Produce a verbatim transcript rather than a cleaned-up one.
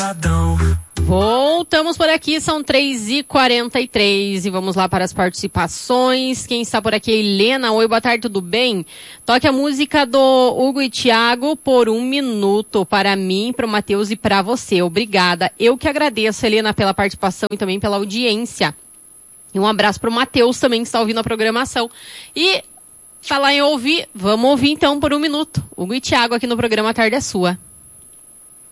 Estadão. Voltamos por aqui, são três e quarenta e três e vamos lá para as participações. Quem está por aqui é Helena. Oi, boa tarde, tudo bem? Toque a música do Hugo e Thiago por um minuto para mim, para o Matheus e para você. Obrigada. Eu que agradeço, Helena, pela participação e também pela audiência. E um abraço para o Matheus também, que está ouvindo a programação. E falar em ouvir, vamos ouvir então por um minuto. Hugo e Thiago aqui no programa Tarde é Sua.